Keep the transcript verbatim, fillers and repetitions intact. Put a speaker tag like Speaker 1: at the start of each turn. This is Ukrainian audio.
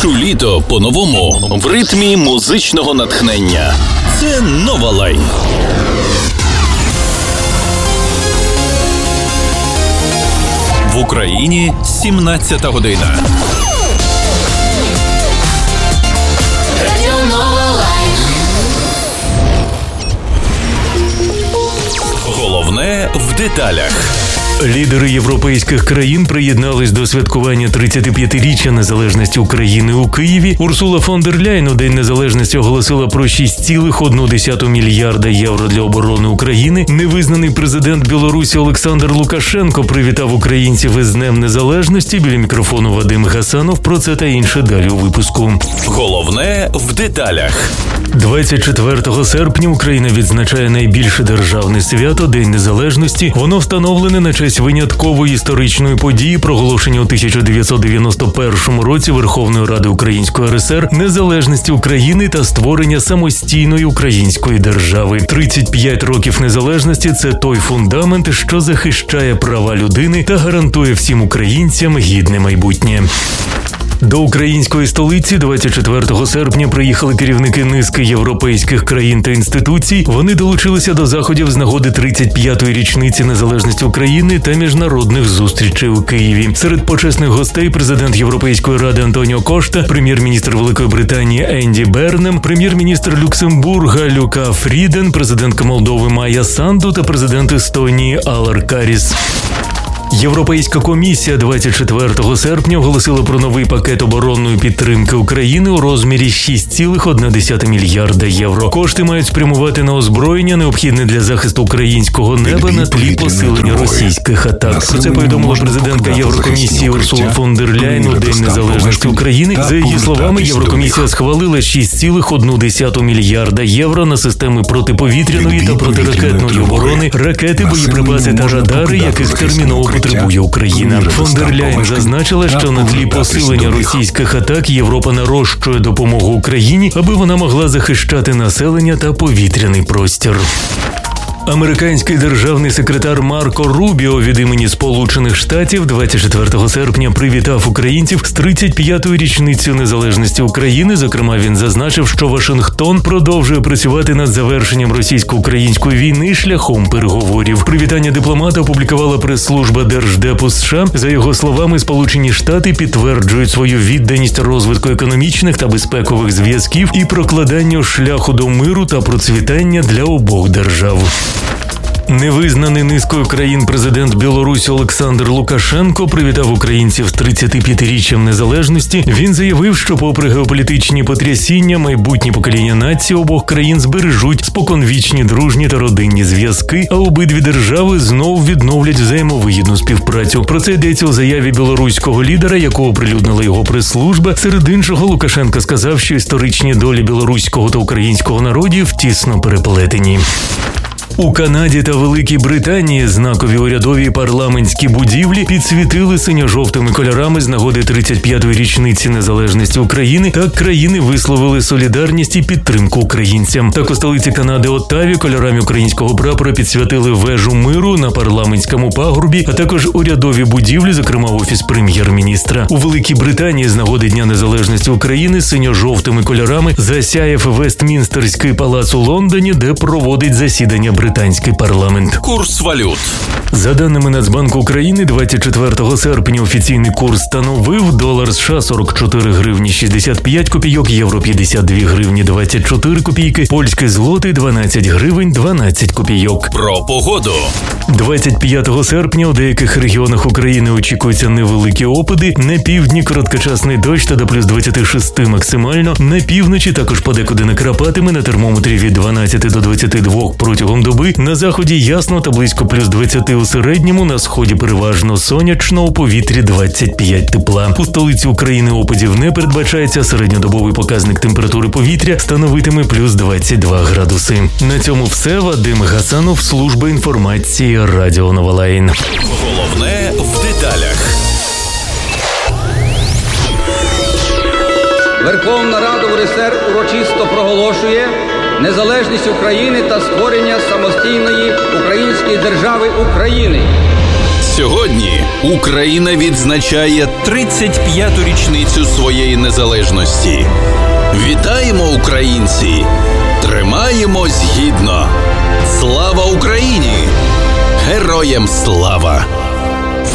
Speaker 1: Відчуй літо по-новому в ритмі музичного натхнення. Це Нова Лайн. В Україні сімнадцята година. Головне в деталях.
Speaker 2: Лідери європейських країн приєднались до святкування тридцятип'ятиріччя незалежності України у Києві. Урсула фон дер Ляйн у День Незалежності оголосила про шість цілих одну десяту мільярда євро для оборони України. Невизнаний президент Білорусі Олександр Лукашенко привітав українців із Днем Незалежності. Біля мікрофону Вадим Гасанов. Про це та інше далі у випуску.
Speaker 1: Головне в деталях.
Speaker 2: двадцять четвертого серпня Україна відзначає найбільше державне свято – День Незалежності. Воно встановлене на честь виняткової історичної події, проголошення у тисяча дев'ятсот дев'яносто першому році Верховної Ради Української ар ес ер незалежності України та створення самостійної української держави. тридцять п'ять років незалежності – це той фундамент, що захищає права людини та гарантує всім українцям гідне майбутнє. До української столиці двадцять четвертого серпня приїхали керівники низки європейських країн та інституцій. Вони долучилися до заходів з нагоди тридцять п'ятої річниці незалежності України та міжнародних зустрічей у Києві. Серед почесних гостей президент Європейської ради Антоніо Кошта, прем'єр-міністр Великої Британії Енді Бернем, прем'єр-міністр Люксембурга Люка Фріден, президентка Молдови Майя Санду та президент Естонії Алар Каріс. Європейська комісія двадцять четвертого серпня оголосила про новий пакет оборонної підтримки України у розмірі шість цілих одна десята мільярда євро. Кошти мають спрямувати на озброєння, необхідне для захисту українського неба на тлі посилення російських атак. Про це повідомила президентка Єврокомісії Урсула фон дер Ляйн у День Незалежності України. За її словами, Єврокомісія схвалила шість цілих одну десяту мільярда євро на системи протиповітряної та протиракетної оборони, ракети, боєприпаси та радари, яких терміново потребує Україна. Фон дер Ляйн зазначила, що на тлі посилення російських атак Європа нарощує допомогу Україні, аби вона могла захищати населення та повітряний простір. Американський державний секретар Марко Рубіо від імені Сполучених Штатів двадцять четвертого серпня привітав українців з тридцять п'ятою річницею незалежності України. Зокрема, він зазначив, що Вашингтон продовжує працювати над завершенням російсько-української війни шляхом переговорів. Привітання дипломата опублікувала прес-служба Держдепу США. За його словами, Сполучені Штати підтверджують свою відданість розвитку економічних та безпекових зв'язків і прокладанню шляху до миру та процвітання для обох держав. Невизнаний низкою країн президент Білорусі Олександр Лукашенко привітав українців з тридцятип'ятиріччям незалежності. Він заявив, що попри геополітичні потрясіння, майбутні покоління націй обох країн збережуть споконвічні дружні та родинні зв'язки, а обидві держави знов відновлять взаємовигідну співпрацю. Про це йдеться у заяві білоруського лідера, яку оприлюднила його прес-служба. Серед іншого, Лукашенко сказав, що історичні долі білоруського та українського народів тісно переплетені. У Канаді та Великій Британії знакові урядові парламентські будівлі підсвітили синьо-жовтими кольорами з нагоди тридцять п'ятої річниці незалежності України. Так країни висловили солідарність і підтримку українцям. Так у столиці Канади Оттаві кольорами українського прапора підсвятили вежу миру на парламентському пагорбі, а також урядові будівлі, зокрема офіс прем'єр-міністра. У Великій Британії з нагоди Дня незалежності України синьо-жовтими кольорами засяяв Вестмінстерський палац у Лондоні, де проводить засідання британський парламент.
Speaker 1: Курс валют.
Speaker 2: За даними Нацбанку України, двадцять четвертого серпня офіційний курс становив долар США сорок чотири гривні шістдесят п'ять копійок, євро п'ятдесят дві гривні двадцять чотири копійки, польський злотий дванадцять гривень дванадцять копійок.
Speaker 1: Про погоду.
Speaker 2: двадцять п'ятого серпня у деяких регіонах України очікуються невеликі опади. На півдні короткочасний дощ та до плюс двадцять шість максимально. На півночі також подекуди накрапатиме, на термометрі від дванадцяти до двадцяти двох протягом доби. На заході ясно та близько плюс двадцять у середньому, на сході переважно сонячно, у повітрі двадцять п'ять тепла. У столиці України опадів не передбачається, середньодобовий показник температури повітря становитиме плюс двадцять два градуси. На цьому все. Вадим Гасанов, служба інформації, Радіо Нова Лайн.
Speaker 1: Головне в деталях.
Speaker 3: Верховна Рада у ар ес ер урочисто проголошує незалежність України та створення самостійної української держави України.
Speaker 1: Сьогодні Україна відзначає тридцять п'яту річницю своєї незалежності. Вітаємо, українці! Тримаємось гідно! Слава Україні! Героям слава!